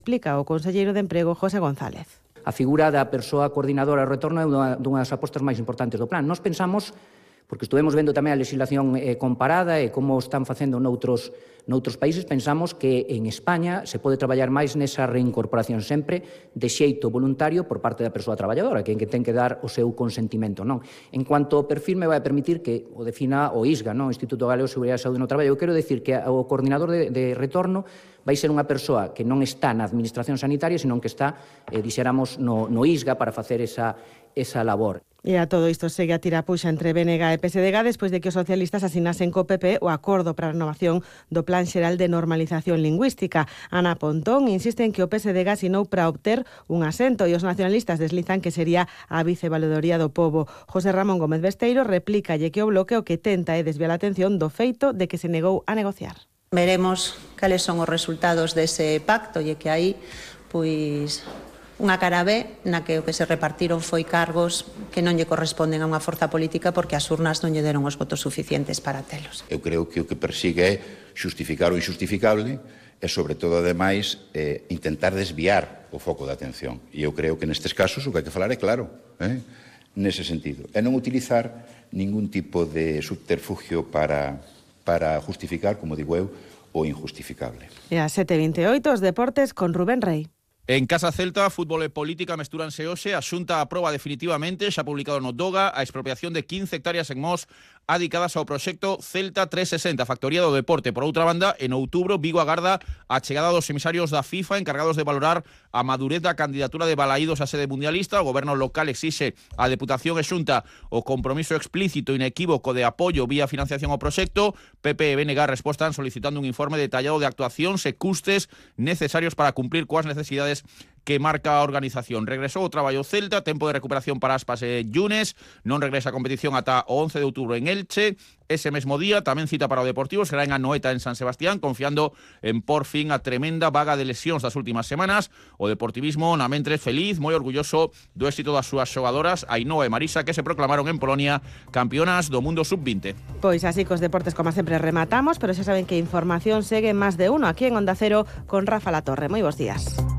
explica o conselleiro de Emprego, José González. A figura da persoa coordinadora de retorno é unha das apostas máis importantes do plan. Nós pensamos, porque estuvemos vendo tamén a legislación comparada e como están facendo noutros países, pensamos que en España se pode traballar máis nesa reincorporación sempre de xeito voluntario por parte da persoa traballadora, que ten que dar o seu consentimento, non? En cuanto ao perfil, me vai permitir que o defina o ISGA, non? O Instituto Galego de Seguridade e Saúde no Traballo. Eu quero decir que o coordinador de retorno vai ser unha persoa que non está na administración sanitaria, senón que está, dixéramos, no ISGA para facer esa labor. E a todo isto segue a tirapuxa entre BNG e PSDG despois de que os socialistas asinasen co PP o acordo para a renovación do Plan Xeral de Normalización Lingüística. Ana Pontón insiste en que o PSDG asinou para obter un asento e os nacionalistas deslizan que sería a vicevalodoría do pobo. José Ramón Gómez Besteiro replícalle que o bloque o que tenta é desviar a atención do feito de que se negou a negociar. Veremos cales son os resultados dese pacto e que aí, pois, unha cara B na que o que se repartiron foi cargos que non lle corresponden a unha forza política porque as urnas non lle deron os votos suficientes para telos. Eu creo que o que persigue é xustificar o injustificable e, sobre todo, ademais, intentar desviar o foco da atención. E eu creo que nestes casos o que hai que falar é claro, nese sentido. E non utilizar ningún tipo de subterfugio para justificar, como digo eu, o injustificable. E a 7:28 os deportes con Rubén Rey. En Casa Celta, fútbol e política mestúranse hoxe. A Xunta aproba definitivamente, xa publicado no DOGA, a expropiación de 15 hectáreas en Mos adicadas ao proxecto Celta 360, factoría do deporte. Por outra banda, en outubro, Vigo agarda a chegada dos emisarios da FIFA encargados de valorar a madurez da candidatura de Balaídos a sede mundialista. O goberno local exixe a Deputación e Xunta o compromiso explícito e inequívoco de apoio vía financiación ao proxecto. PP e BNG respostan solicitando un informe detallado de actuacións e custes necesarios para cumplir coas necesidades que marca a organización. Regresou o traballo Celta, tempo de recuperación para Aspas e Yunes, non regresa a competición ata o 11 de outubro en Elche. Ese mesmo día tamén cita para o Deportivo, será en Anoeta en San Sebastián, confiando en por fin a tremenda vaga de lesións das últimas semanas. O deportivismo na mentre feliz, moi orgulloso do éxito das súas xogadoras Ainhoa e Marisa, que se proclamaron en Polonia campeonas do mundo sub-20. Pois así cos deportes, como sempre, rematamos, pero xa saben que información segue en Más de Uno aquí en Onda Cero con Rafa Latorre. Moi bons días.